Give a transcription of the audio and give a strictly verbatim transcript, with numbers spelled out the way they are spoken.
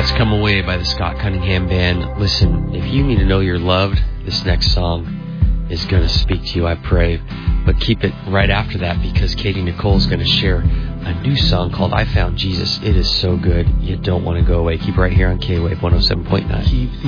That's Come Away by the Scott Cunningham Band. Listen, if you need to know you're loved, this next song is going to speak to you, I pray. But keep it right after that, because Katie Nicole is going to share a new song called I Found Jesus. It is so good. You don't want to go away. Keep it right here on K-Wave one oh seven point nine. Keep